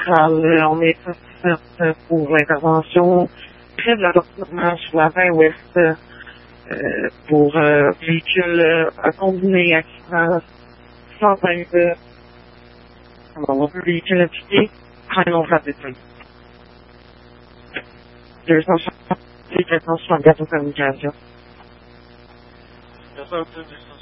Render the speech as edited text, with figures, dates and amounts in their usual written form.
centrale. On est pour intervention près de la sortie normale sur la 20 ouest pour véhicules combinés accident 122. On veut véhicule impliqué, prenons rapidement. 260, 464 aux communications.